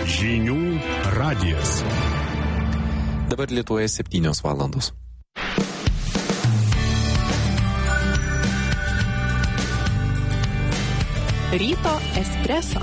Žinių radijas. Dabar Lietuvoje 7 valandos. Ryto espreso.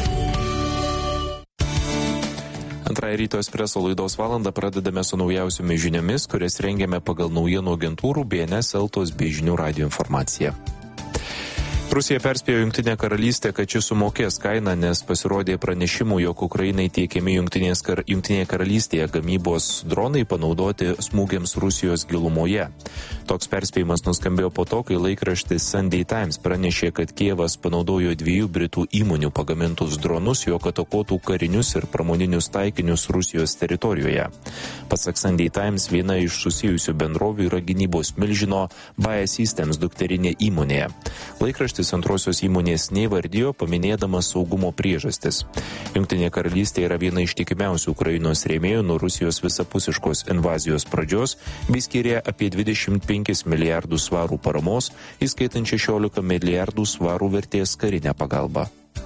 Antrąją Ryto espreso laidos valandą pradedame su naujausiomis žiniomis, kurias rengiame pagal naujienų agentūrų BNS, Eltos bei Žinių radijo informaciją. Rusija perspėjo Jungtinę karalystę, kad ši sumokės kainą, nes pasirodė pranešimų, jog Ukrainai tiekiami Jungtinėje karalystėje gamybos dronai panaudoti smūgiams Rusijos gilumoje. Toks perspėjimas nuskambėjo po to, kai laikraštis Sunday Times pranešė, kad Kijevas panaudojo 2 Britų įmonių pagamintus dronus, jog atakuotų karinius ir pramoninius taikinius Rusijos teritorijoje. Pasak Sunday Times, viena iš susijusių bendrovių yra gynybos milžino Bae Systems dukterinė įmonė. Laikraštis antrosios įmonės neįvardijo, paminėdamas saugumo priežastis. Jungtinė karalystė yra viena iš tikimiausių Ukrainos rėmėjų nuo Rusijos visapusiškos invazijos pradžios, bei skyrė apie 25 milijardų svarų paramos, įskaitant 16 milijardų svarų vertės karinę pagalbą.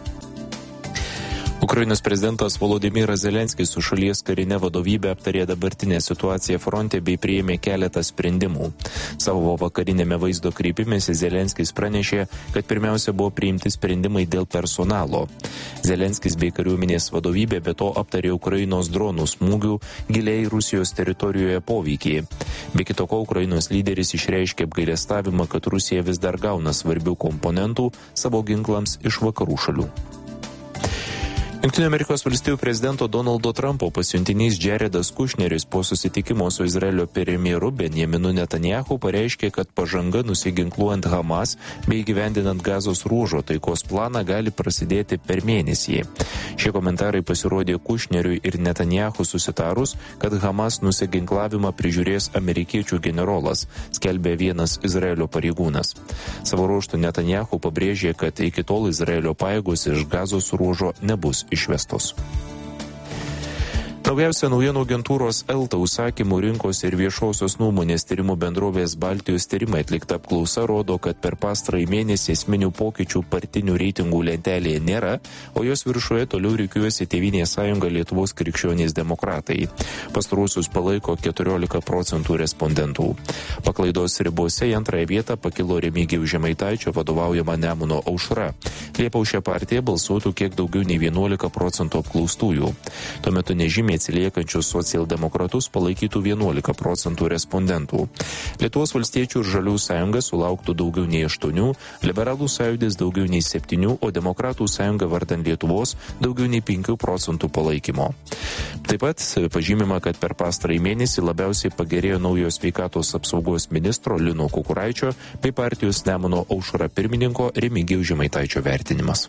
Ukrainos prezidentas Volodymyras Zelenskis su šalies karinė vadovybė aptarė dabartinę situaciją fronte bei priėmė keletą sprendimų. Savo vakarinėme vaizdo kreipimėsi Zelenskis pranešė, kad pirmiausia buvo priimti sprendimai dėl personalo. Zelenskis bei kariuomenės vadovybė be to aptarė Ukrainos dronų smūgių giliai Rusijos teritorijoje poveikį. Be kito ko, Ukrainos lyderis išreiškė apgailestavimą, kad Rusija vis dar gauna svarbių komponentų savo ginklams iš vakarų šalių. Jungtinių Amerikos valstijų prezidento Donaldo Trumpo pasiuntinys Jaredas Kušneris po susitikimo su Izraelio premjeru Benjaminu Netanyahu pareiškė, kad pažanga nusiginkluojant Hamas bei įgyvendinant Gazos ruožo taikos planą gali prasidėti per mėnesį. Šie komentarai pasirodė Kušneriui ir Netanyahu susitarus, kad Hamas nusiginklavimą prižiūrės amerikiečių generolas, skelbė vienas Izraelio pareigūnas. Savo ruožtu Netanyahu pabrėžė, kad iki tol Izraelio pajėgos iš Gazos ruožo nebus išvestos. Naujausia naujienų agentūros Elta užsakymų rinkos ir viešosios nuomonės tyrimų bendrovės Baltijos tyrimai atlikta apklausa rodo, kad per pastarąjį mėnesį esminių pokyčių partinių reitingų lentelėje nėra, o jos viršuje toliau rikiuojasi Tėvynės sąjunga Lietuvos krikščionys demokratai. Pastaruosius palaiko 14% respondentų. Paklaidos ribose į antrąją vietą pakilo Remigijaus Žemaitaičio vadovaujama Nemuno aušra. Liepą už šią partiją balsuotų kiek daugiau nei 11% apklaustųjų. Tuo metu nežymiai atsiliekančius socialdemokratus palaikytų 11% respondentų. Lietuvos valstiečių ir žaliųjų sąjunga sulauktų daugiau nei 8, liberalų sąjūdis daugiau nei 7, o demokratų sąjunga vardan Lietuvos daugiau nei 5% palaikymo. Taip pat pažymima, kad per pastarąjį mėnesį labiausiai pagerėjo naujo sveikatos apsaugos ministro Lino Kukuraičio bei partijos Nemuno aušra pirmininko Remigijaus Žemaitaičio vertinimas.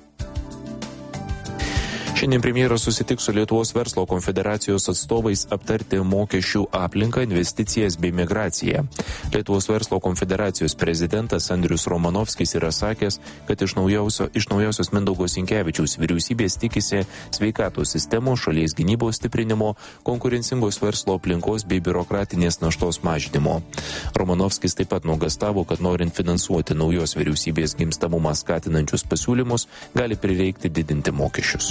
Šiandien premjeras susitiks su Lietuvos verslo konfederacijos atstovais aptarti mokesčių aplinką, investicijas bei migraciją. Lietuvos verslo konfederacijos prezidentas Andrius Romanovskis yra sakęs, kad iš naujausios Mindaugo Sinkevičiaus vyriausybės tikisi sveikatos sistemos, šalies gynybos stiprinimo, konkurencingos verslo aplinkos bei biurokratinės naštos mažinimo. Romanovskis taip pat nuogąstavo, kad norint finansuoti naujos vyriausybės gimstamumą skatinančius pasiūlymus, gali prireikti didinti mokesčius.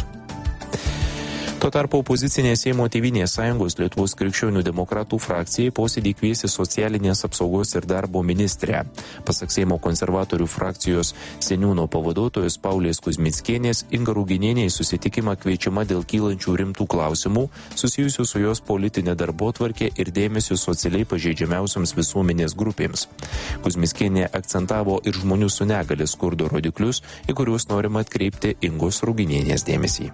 Tuo tarpu opozicinė Seimo Tėvynės sąjungos Lietuvos krikščionių demokratų frakcijai posėdį kviesi socialinės apsaugos ir darbo ministrę. Pasak Seimo konservatorių frakcijos seniūno pavaduotojos Paulės Kuzmickienės, Inga Ruginienė į susitikimą kviečiama dėl kylančių rimtų klausimų susijusių su jos politinė darbotvarkė ir dėmesiu socialiai pažeidžiamiausiams visuomenės grupėms. Kuzmickienė akcentavo ir žmonių su negalia skurdo rodiklius, į kuriuos norima atkreipti Ingos Ruginienės dėmesį.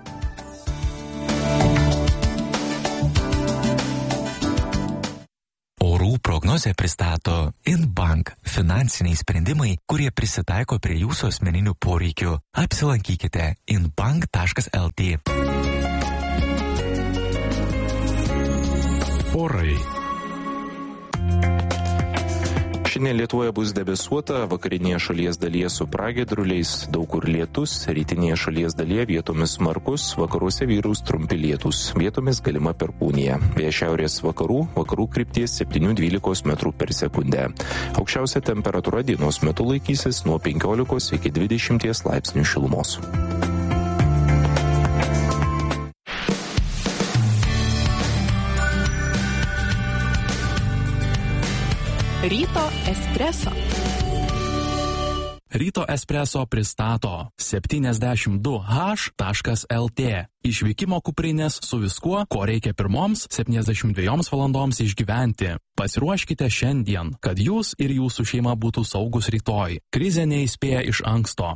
Prognozę pristato InBank – finansiniai sprendimai, kurie prisitaiko prie jūsų asmeninių poreikių. Apsilankykite inbank.lt. Orai. Šiandien Lietuvoje bus debesuota, vakarinėje šalies dalyje su pragiedruliais, daug kur lietus, rytinėje šalies dalyje vietomis smarkus, vakaruose vyraus trumpi lietūs, vietomis galima perkūnija. Vėjas šiaurės vakarų krypties 7-12 metrų per sekundę. Aukščiausia temperatūra dienos metu laikysis nuo 15 iki 20 laipsnių šilumos. Ryto espreso. Ryto espreso pristato 72h.lt. Išvykimo kuprinės su viskuo, ko reikia pirmoms 72 valandoms išgyventi. Pasiruoškite šiandien, kad jūs ir jūsų šeima būtų saugus rytoj. Krizė neįspėja iš anksto.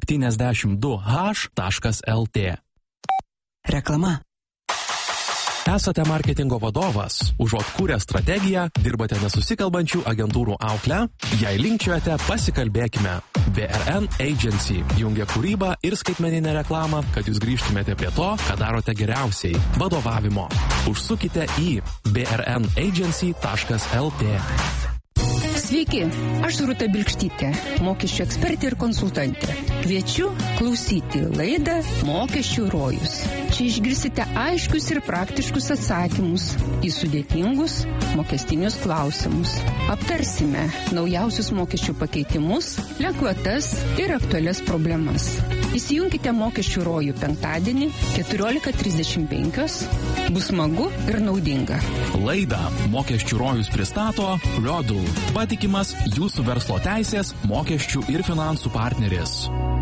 72h.lt. Reklama. Esate marketingo vadovas, užuot kūrę strategiją, dirbate nesusikalbančių agentūrų auklę, jei linkčiojate, pasikalbėkime. BRN Agency jungia kūrybą ir skaitmeninę reklamą, kad jūs grįžtumėte prie to, ką darote geriausiai – vadovavimo. Užsukite į brnagency.lt. Sveiki, aš Rūta Bilkštytė, mokesčių ekspertė ir konsultantė. Kviečiu klausyti laidą Mokesčių rojus. Čia išgirsite aiškius ir praktiškus atsakymus į sudėtingus mokestinius klausimus. Aptarsime naujausius mokesčių pakeitimus, lengvatas ir aktualias problemas. Įsijunkite Mokesčių rojų penktadienį 14:35. Bus smagu ir naudinga. Laidą Mokesčių rojus pristato Rodl, patikimas jūsų verslo teisės, mokesčių ir finansų partneris.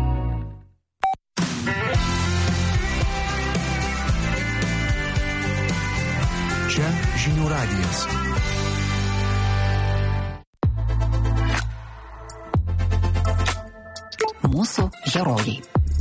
Čia žinių radijas. Mūsų herojai.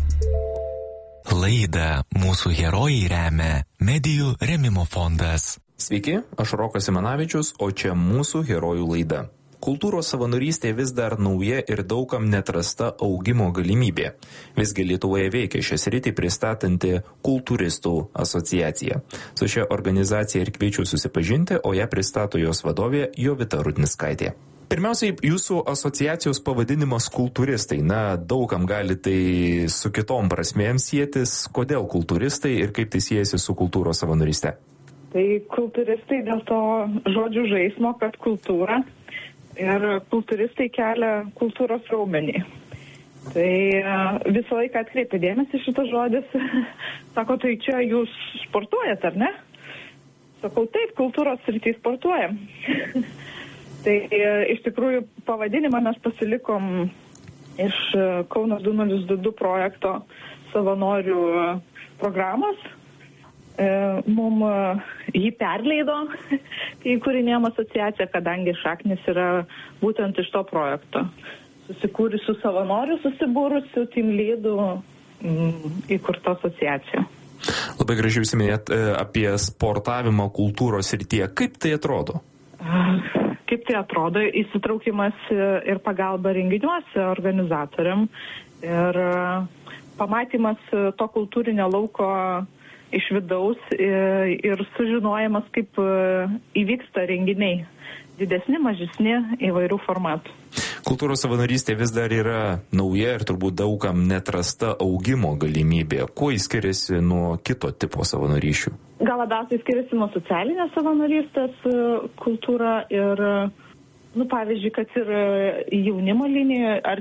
Laidą Mūsų herojai remia Medijų rėmimo fondas. Sveiki, aš Rokas Simanavičius, o čia Mūsų herojų laida. Kultūros savanorystė vis dar nauja ir daugam neatrasta augimo galimybė. Visgi Lietuvoje veikia šią sritį pristatanti Kultūristų asociacija. Su šia organizacija ir kviečiu susipažinti, o ją pristato jos vadovė Jovita Rudnickaitė. Pirmiausiai, jūsų asociacijos pavadinimas kultūristai. Na, daugam gali tai su kitom prasmėm sietis. Kodėl kultūristai ir kaip tai siejasi su kultūros savanoryste? Tai kultūristai dėl to žodžių žaismo, kad kultūra ir kultūristai kelia kultūros raumenį. Tai visą laiką atkreipia dėmesį šitas žodis. Sako, tai čia jūs sportuojat, ar ne? Sakau, taip, kultūros srity sportuojam. Tai iš tikrųjų pavadinimą mes pasilikom iš Kauno 2022 projekto savanorių programos. Mum jį perleido, kai įkūrinėjom asociaciją, kadangi šaknis yra būtent iš to projekto. Susikūrusių savanorių, susibūrusių team leadų įkurta asociacija. Labai gražiai užsiminėt apie sportavimą kultūros srityje. Kaip tai atrodo? Kaip tai atrodo, įsitraukimas ir pagalba renginiuose organizatoriam ir pamatymas to kultūrinio lauko iš vidaus ir sužinojimas, kaip įvyksta renginiai. Didesni, mažesni, įvairių formatų. Kultūros savanorystė vis dar yra nauja ir turbūt daugam neatrasta augimo galimybė. Kuo jis skiriasi nuo kito tipo savanorysčių? Gal labiausiai skiriasi nuo socialinės savanorystės kultūra ir, pavyzdžiui, kad ir jaunimo linija ar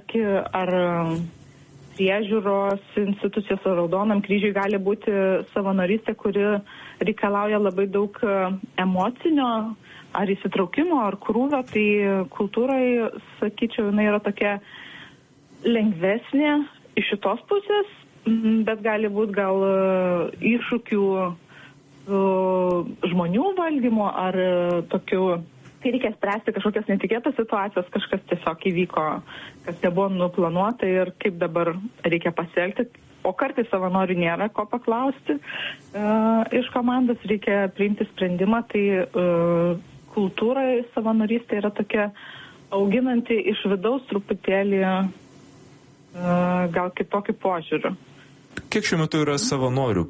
priežiūros institucijos ar Raudonam kryžiui gali būti savanorystė, kuri reikalauja labai daug emocinio ar įsitraukimo, ar krūvio, tai kultūrai, sakyčiau, jinai yra tokia lengvesnė iš šitos pusės, bet gali būti gal iššūkių žmonių valdymo ar tokių, kai reikia spręsti kažkokias netikėtas situacijas, kažkas tiesiog įvyko, kas nebuvo nuplanuota ir kaip dabar reikia pasielgti. O kartais savanorių nėra ko paklausti. Iš komandos reikia priimti sprendimą, tai kultūra savanorystė yra tokia auginanti iš vidaus truputėlį gal kitokį požiūrį. Kiek šiuo metu yra savanorių